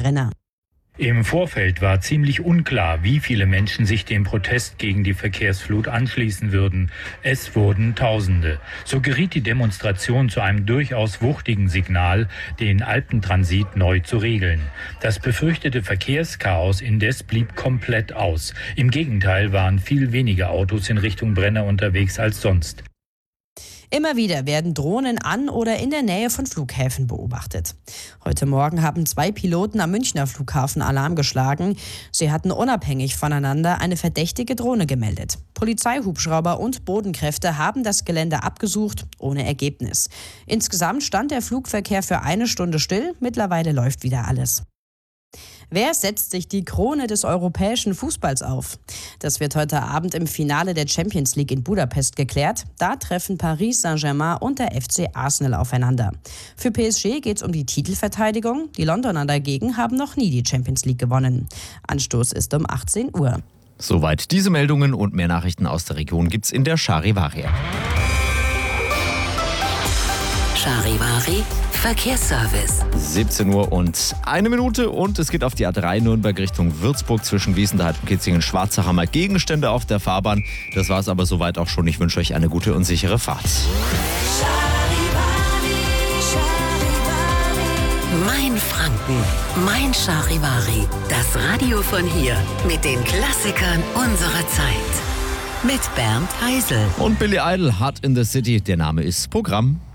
Brenner. Im Vorfeld war ziemlich unklar, wie viele Menschen sich dem Protest gegen die Verkehrsflut anschließen würden. Es wurden Tausende. So geriet die Demonstration zu einem durchaus wuchtigen Signal, den Alpentransit neu zu regeln. Das befürchtete Verkehrschaos indes blieb komplett aus. Im Gegenteil waren viel weniger Autos in Richtung Brenner unterwegs als sonst. Immer wieder werden Drohnen an oder in der Nähe von Flughäfen beobachtet. Heute Morgen haben 2 Piloten am Münchner Flughafen Alarm geschlagen. Sie hatten unabhängig voneinander eine verdächtige Drohne gemeldet. Polizeihubschrauber und Bodenkräfte haben das Gelände abgesucht, ohne Ergebnis. Insgesamt stand der Flugverkehr für 1 Stunde still. Mittlerweile läuft wieder alles. Wer setzt sich die Krone des europäischen Fußballs auf? Das wird heute Abend im Finale der Champions League in Budapest geklärt. Da treffen Paris Saint-Germain und der FC Arsenal aufeinander. Für PSG geht es um die Titelverteidigung. Die Londoner dagegen haben noch nie die Champions League gewonnen. Anstoß ist um 18 Uhr. Soweit diese Meldungen und mehr Nachrichten aus der Region gibt's in der Charivari. Charivari Verkehrsservice. 17 Uhr und 1 Minute und es geht auf die A3 Nürnberg Richtung Würzburg zwischen Wiesenthal und Kitzingen. Schwarzerhammer Gegenstände auf der Fahrbahn. Das war es aber soweit auch schon. Ich wünsche euch eine gute und sichere Fahrt. Mein Franken, mein Charivari. Das Radio von hier mit den Klassikern unserer Zeit. Mit Bernd Heisel. Und Billy Idol, Hot in the City. Der Name ist Programm.